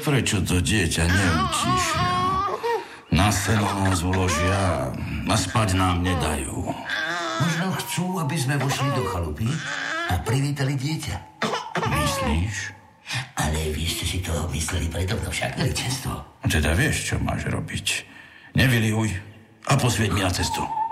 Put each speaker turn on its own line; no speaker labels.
prečo to dieťa neutíšia? Na seno nás uložia, a spať nám nedajú.
Možno chcú, aby sme vošli do chalupy a privítali dieťa.
Myslíš?
Ale vy ste si to mysleli predo mnou však, veličenstvo.
Teda vieš, čo máš robiť. Nevylihuj a posvieť mi na cestu.